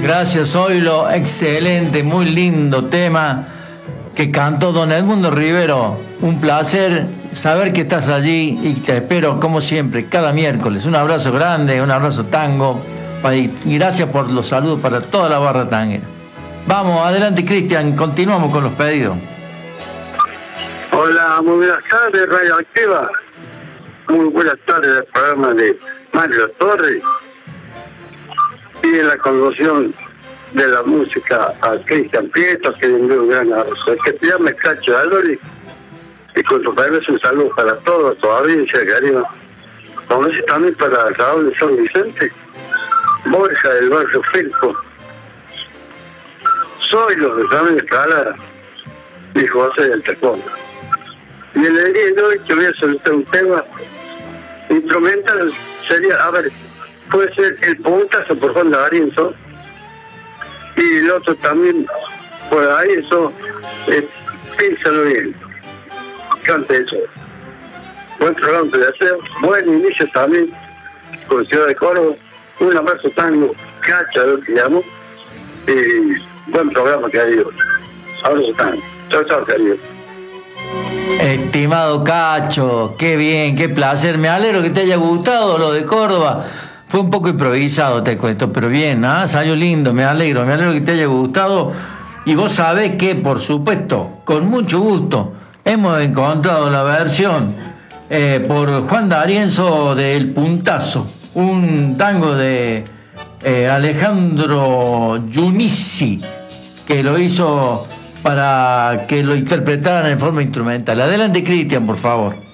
Gracias, Zoilo. Excelente, muy lindo tema que cantó don Edmundo Rivero. Un placer saber que estás allí y te espero como siempre, cada miércoles. Un abrazo grande, un abrazo tango y gracias por los saludos para toda la barra tanguera. Vamos, adelante Cristian, continuamos con los pedidos. Hola, muy buenas tardes, Radio Activa. Muy buenas tardes al programa de Mario Torres. Y en la conducción de la música a Cristian Prieto, que le envió un gran abrazo. El que te llama Cacho Álvarez, y con tu permiso un saludo para todos, todavía se cariño. Como dice también para Raúl de San Vicente, Borja del Barrio Felpo, soy los de Ramón Escalada y José del Tacón. Y en el día de hoy te voy a soltar un tema instrumental, sería, a ver, puede ser El Puntazo por Juan D'Arienzo, y el otro también por D'Arienzo, Piénsalo bien, cante eso. Buen programa te deseo, buen inicio también con Ciudad de Córdoba, un abrazo tango, Cacha, lo que llamo, y buen programa que ha ido. Abrazo tango, chao, chao, querido. Estimado Cacho, qué bien, qué placer, me alegro que te haya gustado lo de Córdoba. Fue un poco improvisado, te cuento, pero bien, salió lindo, me alegro que te haya gustado. Y vos sabés que, por supuesto, con mucho gusto, hemos encontrado la versión por Juan D'Arienzo de El Puntazo, un tango de Alejandro Giunissi, que lo hizo para que lo interpretaran en forma instrumental. Adelante, Cristian, por favor.